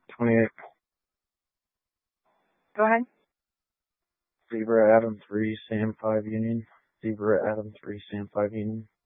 28. Go ahead. Zebra Adam 3, Sam 5 Union. Zebra Adam 3, Sam 5 Union.